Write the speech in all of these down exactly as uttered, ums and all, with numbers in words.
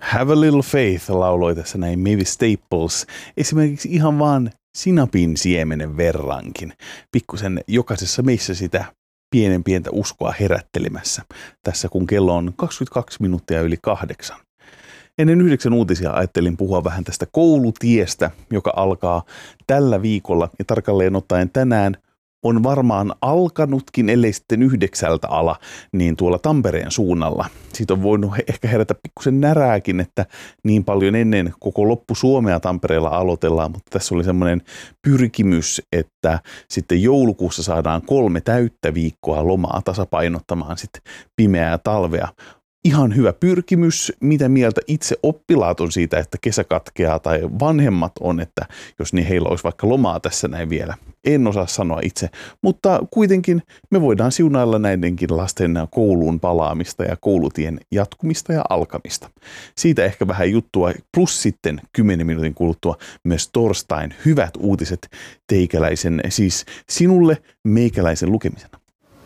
Have a Little Faith lauloi tässä näin Mavis Staples. Esimerkiksi ihan vaan sinapin siemenen verrankin. Pikkusen jokaisessa meissä sitä pienen pientä uskoa herättelemässä. Tässä kun kello on kaksikymmentäkaksi minuuttia yli kahdeksan. Ennen yhdeksän uutisia ajattelin puhua vähän tästä koulutiestä, joka alkaa tällä viikolla ja tarkalleen ottaen tänään on varmaan alkanutkin, ellei sitten yhdeksältä ala, niin tuolla Tampereen suunnalla. Siitä on voinut ehkä herätä pikkusen närääkin, että niin paljon ennen koko loppu Suomea Tampereella aloitellaan, mutta tässä oli semmoinen pyrkimys, että sitten joulukuussa saadaan kolme täyttä viikkoa lomaa tasapainottamaan sitten pimeää talvea. Ihan hyvä pyrkimys. Mitä mieltä itse oppilaat on siitä, että kesä katkeaa tai vanhemmat on, että jos niin heillä olisi vaikka lomaa tässä näin vielä. En osaa sanoa itse, mutta kuitenkin me voidaan siunailla näidenkin lasten kouluun palaamista ja koulutien jatkumista ja alkamista. Siitä ehkä vähän juttua, plus sitten kymmenen minuutin kuluttua myös torstain hyvät uutiset teikäläisen, siis sinulle meikäläisen lukemisena.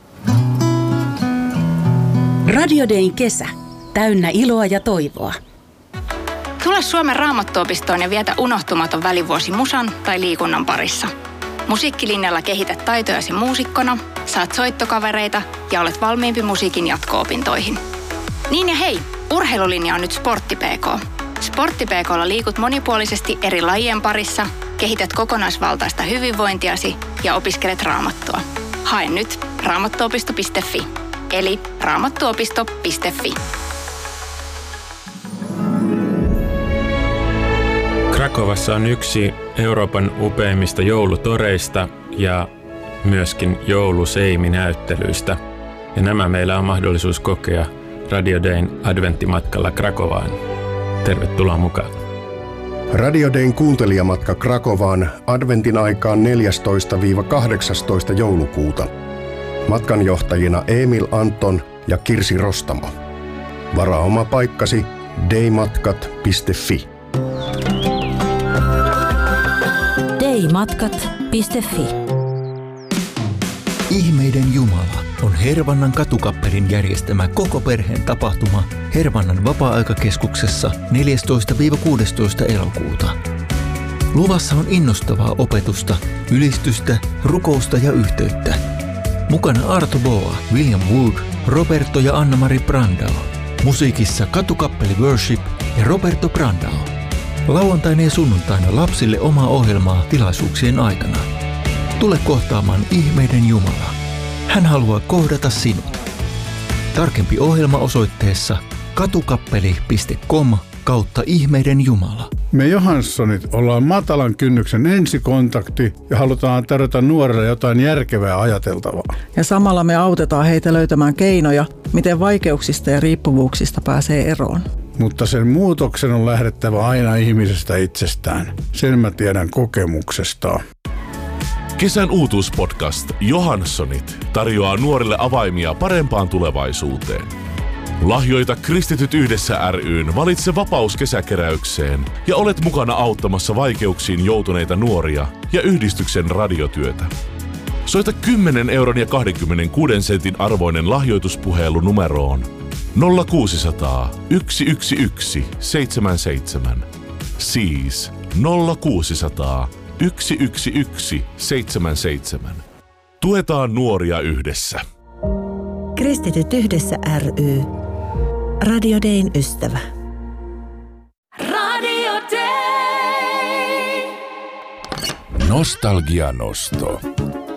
Radio Dayn kesä. Täynnä iloa ja toivoa. Tule Suomen Raamattuopistoon ja vietä unohtumaton välivuosi musan tai liikunnan parissa. Musiikkilinjalla kehität taitojasi muusikkona, saat soittokavereita ja olet valmiimpi musiikin jatko-opintoihin. Niin ja hei, urheilulinja on nyt Sportti P K. Sportti P K:lla liikut monipuolisesti eri lajien parissa, kehität kokonaisvaltaista hyvinvointiasi ja opiskelet raamattua. Hae nyt raamattuopisto piste fi. Eli raamattuopisto piste fi. Krakovassa on yksi Euroopan upeimmista joulutoreista ja myöskin jouluseiminäyttelyistä. Ja nämä meillä on mahdollisuus kokea Radio Dayn adventtimatkalla Krakovaan. Tervetuloa mukaan. Radio Dayn kuuntelijamatka Krakovaan adventin aikaan neljästoista kahdeksastoista joulukuuta. Matkanjohtajina Emil Anton ja Kirsi Rostamo. Varaa oma paikkasi daymatkat piste fi. daymatkat piste fi. Ihmeiden Jumala on Hervannan katukappelin järjestämä koko perheen tapahtuma Hervannan vapaa-aikakeskuksessa neljästoista kuudestoista elokuuta. Luvassa on innostavaa opetusta, ylistystä, rukousta ja yhteyttä. Mukana Arto Boa, William Wood, Roberto ja Anna-Mari Brandao. Musiikissa katukappeli Worship ja Roberto Brandao. Lauantaina ja sunnuntaina lapsille omaa ohjelmaa tilaisuuksien aikana. Tule kohtaamaan ihmeiden Jumala. Hän haluaa kohdata sinut. Tarkempi ohjelma osoitteessa katukappeli piste com kautta ihmeiden Jumala. Me Johanssonit ollaan matalan kynnyksen ensikontakti ja halutaan tarjota nuorille jotain järkevää ajateltavaa. Ja samalla me autetaan heitä löytämään keinoja, miten vaikeuksista ja riippuvuuksista pääsee eroon. Mutta sen muutoksen on lähdettävä aina ihmisestä itsestään. Sen mä tiedän kokemuksesta. Kesän uutuuspodcast Johanssonit tarjoaa nuorille avaimia parempaan tulevaisuuteen. Lahjoita Kristityt yhdessä ry:n Valitse vapaus kesäkeräykseen ja olet mukana auttamassa vaikeuksiin joutuneita nuoria ja yhdistyksen radiotyötä. Soita kymmenen euron ja kaksikymmentäkuusi sentin arvoinen lahjoituspuhelu numeroon nolla kuusisataa yksi yksi yksi seitsemän seitsemän. Siis nolla kuusisataa yksi yksi yksi seitsemän seitsemän. Tuetaan nuoria yhdessä. Kristityt yhdessä ry. Radio Dayn ystävä. Radio Day. Nostalgianosto.